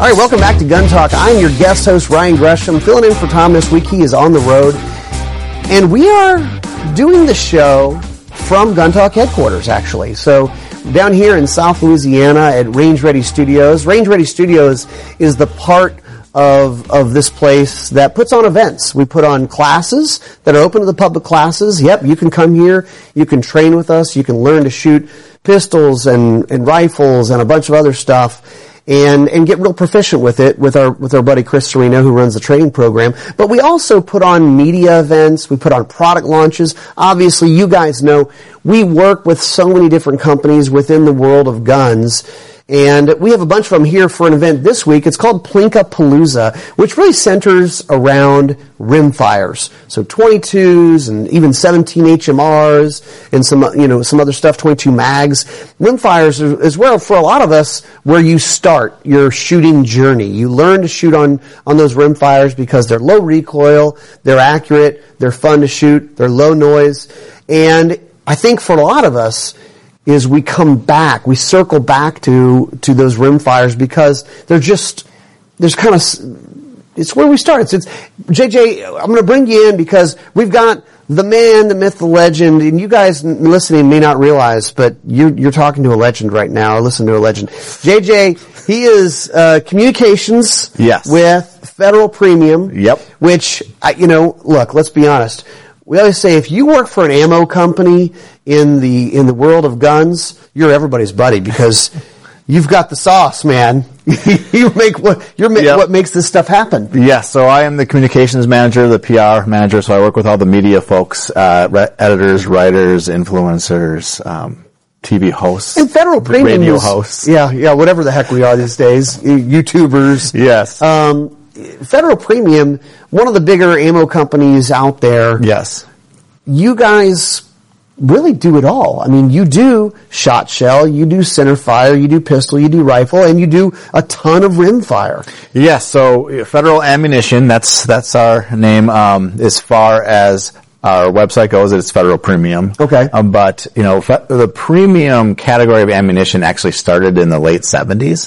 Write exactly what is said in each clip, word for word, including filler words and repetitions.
All right, welcome back to Gun Talk. I'm your guest host, Ryan Gresham, filling in for Tom this week. He is on the road. And we are doing the show from Gun Talk headquarters, actually. So down here in South Louisiana at Range Ready Studios. Range Ready Studios is the part of of this place that puts on events. We put on classes that are open to the public classes. Yep, you can come here. You can train with us. You can learn to shoot pistols and, and rifles and a bunch of other stuff. And, and get real proficient with it with our, with our buddy Chris Serino, who runs the training program. But we also put on media events. We put on product launches. Obviously, you guys know we work with so many different companies within the world of guns. And we have a bunch of them here for an event this week. It's called Plinka-Palooza, which really centers around rimfires. So twenty-twos and even seventeen H M Rs and some, you know, some other stuff, twenty-two mags. Rimfires is where, for a lot of us, where you start your shooting journey. You learn to shoot on, on those rimfires because they're low recoil, they're accurate, they're fun to shoot, they're low noise. And I think for a lot of us, is we come back, we circle back to, to those rimfires because they're just, there's kind of, it's where we start. It's, it's, J J, I'm going to bring you in because we've got the man, the myth, the legend, and you guys listening may not realize, but you, you're talking to a legend right now, or listening to a legend. J J, he is, uh, communications yes. with Federal Premium. Yep. Which, I, you know, look, let's be honest. We always say if you work for an ammo company in the in the world of guns, you're everybody's buddy because you've got the sauce, man. you make what you're yep. what makes this stuff happen. Yes, yeah, so I am the communications manager, the P R manager. So I work with all the media folks, uh, re- editors, writers, influencers, um, T V hosts, and Federal Premium radio is, hosts. Yeah, yeah, whatever the heck we are these days, YouTubers. Yes. Um, Federal Premium, one of the bigger ammo companies out there. Yes. You guys really do it all. I mean, you do shot shell, you do center fire, you do pistol, you do rifle, and you do a ton of rimfire. Yes, so Federal Ammunition, that's that's our name. Um, as far as our website goes, it's Federal Premium. Okay. Um, but, you know, fe- the premium category of ammunition actually started in the late seventies.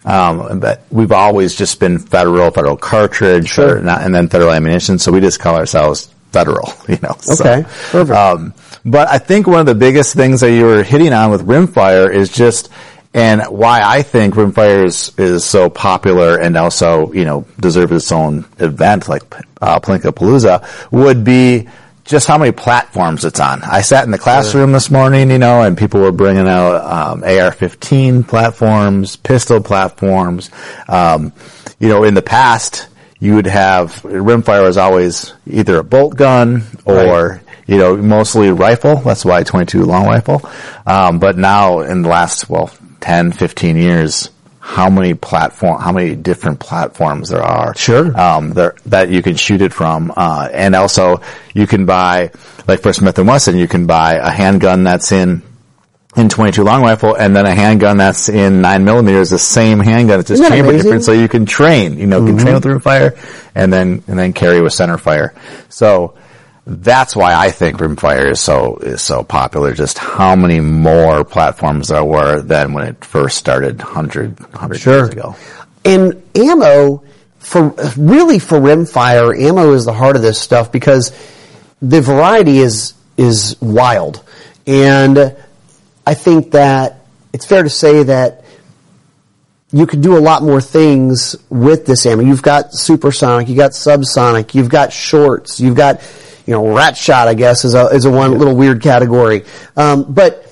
Um, but we've always just been Federal, Federal Cartridge, sure. or not, and then Federal Ammunition, so we just call ourselves Federal, you know. Okay, so, perfect. Um, but I think one of the biggest things that you were hitting on with rimfire is just, and why I think rimfire is, is so popular and also, you know, deserves its own event like uh, Plinka-Palooza, would be just how many platforms it's on. I sat in the classroom this morning, you know, and people were bringing out um, A R fifteen platforms, pistol platforms. Um, you know, in the past, you would have rimfire was always either a bolt gun or, right. you know, mostly rifle. That's why twenty-two long rifle. Um, but now in the last, well, ten, fifteen years, how many platform, how many different platforms there are. Sure. Um, there, that you can shoot it from. Uh, and also you can buy, like for Smith and Wesson, you can buy a handgun that's in, in twenty-two long rifle and then a handgun that's in nine millimeters, the same handgun. It's just chamber different. So you can train, you know, mm-hmm. can train with rimfire and then, and then carry with center fire. So, that's why I think rimfire is so is so popular. Just how many more platforms there were than when it first started, hundred hundred sure. years ago. And ammo for really for rimfire, ammo is the heart of this stuff because the variety is is wild, and I think that it's fair to say that you could do a lot more things with this ammo. You've got supersonic, you've got subsonic, you've got shorts, you've got you know, rat shot, I guess, is a, is a one little weird category. Um, but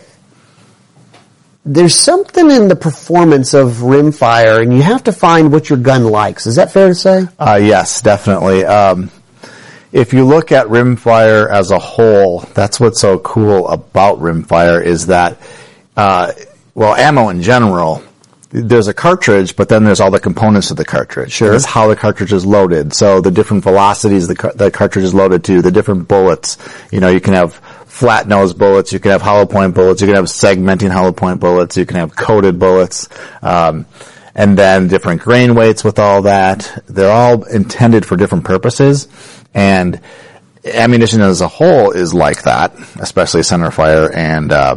there's something in the performance of rimfire, and you have to find what your gun likes. Is that fair to say? Uh, yes, definitely. Um, if you look at rimfire as a whole, that's what's so cool about rimfire is that, uh, well, ammo in general, there's a cartridge, but then there's all the components of the cartridge. Sure. That's how the cartridge is loaded. So the different velocities the, car- the cartridge is loaded to, the different bullets. You know, you can have flat nose bullets, you can have hollow point bullets, you can have segmenting hollow point bullets, you can have coated bullets, um, and then different grain weights with all that. They're all intended for different purposes, and ammunition as a whole is like that, especially center fire and, um,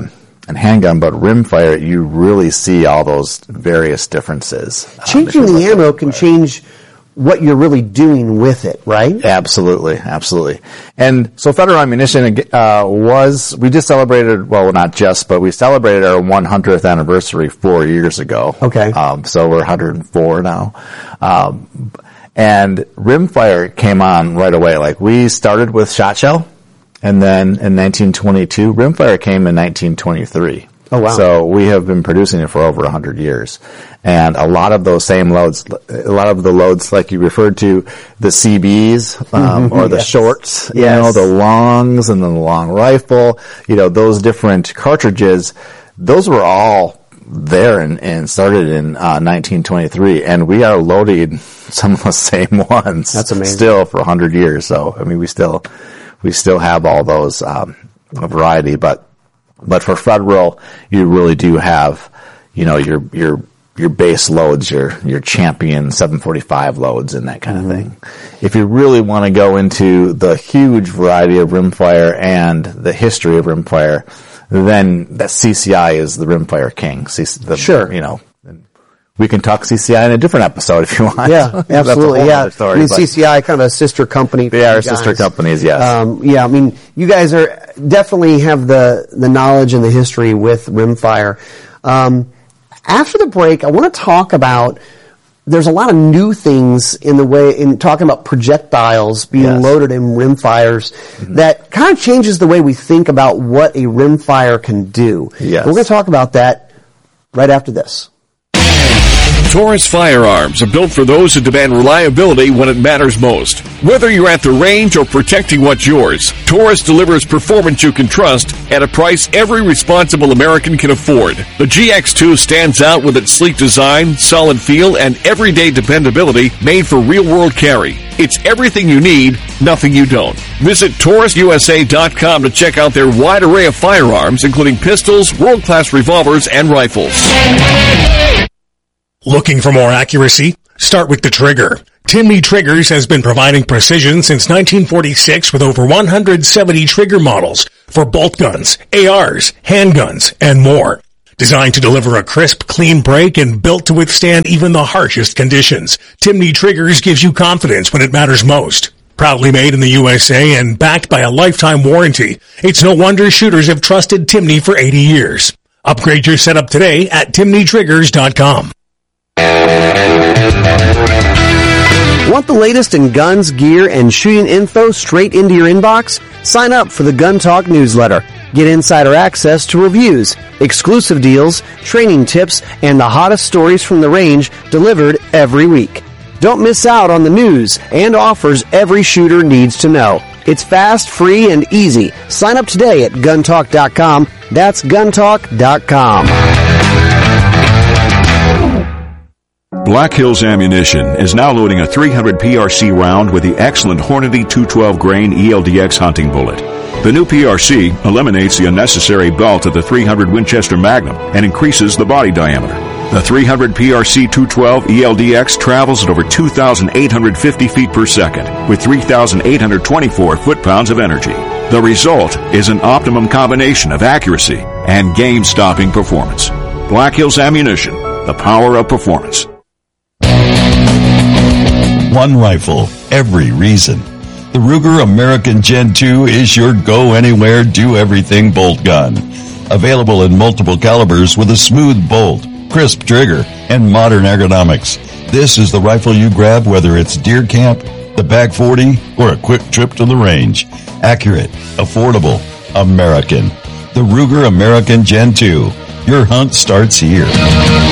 and handgun, but rimfire, you really see all those various differences. Changing um, the ammo can change what you're really doing with it, right? Absolutely, absolutely. And so Federal Ammunition uh, was, we just celebrated, well, not just, but we celebrated our one hundredth anniversary four years ago. Okay. Um, so we're one hundred four now. Um, and rimfire came on right away. Like, we started with shot shell, and then in nineteen twenty-two, rimfire came in nineteen twenty-three. Oh, wow. So we have been producing it for over one hundred years. And a lot of those same loads, a lot of the loads like you referred to, the C Bs, um, or the yes. shorts, you yes. know, the longs and the long rifle, you know, those different cartridges, those were all there and, and started in uh, nineteen twenty-three. And we are loading some of the same ones. That's amazing. Still for one hundred years. So, I mean, we still, we still have all those, um, variety, but But for Federal, you really do have, you know, your, your, your base loads, your, your champion seven forty-five loads and that kind mm-hmm. of thing. If you really want to go into the huge variety of rimfire and the history of rimfire, then that C C I is the rimfire king. C- the, sure. You know, we can talk C C I in a different episode if you want. Yeah, absolutely. Yeah, story, I mean, but C C I kind of a sister company. They are sister companies, yes. Um, yeah, I mean, you guys are definitely have the the knowledge and the history with rimfire. Um, after the break, I want to talk about. There's a lot of new things in the way in talking about projectiles being yes. loaded in rimfires mm-hmm. that kind of changes the way we think about what a rimfire can do. Yes. We're going to talk about that right after this. Taurus firearms are built for those who demand reliability when it matters most. Whether you're at the range or protecting what's yours, Taurus delivers performance you can trust at a price every responsible American can afford. The G X two stands out with its sleek design, solid feel, and everyday dependability made for real-world carry. It's everything you need, nothing you don't. Visit Taurus U S A dot com to check out their wide array of firearms, including pistols, world-class revolvers, and rifles. Looking for more accuracy? Start with the trigger. Timney Triggers has been providing precision since nineteen forty-six with over one hundred seventy trigger models for bolt guns, A Rs, handguns, and more. Designed to deliver a crisp, clean break and built to withstand even the harshest conditions, Timney Triggers gives you confidence when it matters most. Proudly made in the U S A and backed by a lifetime warranty, it's no wonder shooters have trusted Timney for eighty years. Upgrade your setup today at Timney Triggers dot com. Want the latest in guns, gear, and shooting info straight into your inbox? Sign up for the Gun Talk newsletter. Get insider access to reviews, exclusive deals, training tips, and the hottest stories from the range delivered every week. Don't miss out on the news and offers every shooter needs to know. It's fast, free, and easy. Sign up today at gun talk dot com. That's gun talk dot com. Black Hills Ammunition is now loading a three hundred P R C round with the excellent Hornady two twelve grain E L D X hunting bullet. The new P R C eliminates the unnecessary belt of the three hundred Winchester Magnum and increases the body diameter. The three hundred P R C two twelve E L D X travels at over two thousand eight hundred fifty feet per second with three thousand eight hundred twenty-four foot-pounds of energy. The result is an optimum combination of accuracy and game-stopping performance. Black Hills Ammunition, the power of performance. One rifle, every reason. The Ruger American Gen two is your go-anywhere, do-everything bolt gun. Available in multiple calibers with a smooth bolt, crisp trigger, and modern ergonomics. This is the rifle you grab whether it's deer camp, the Bag forty, or a quick trip to the range. Accurate, affordable, American. The Ruger American Gen two. Your hunt starts here.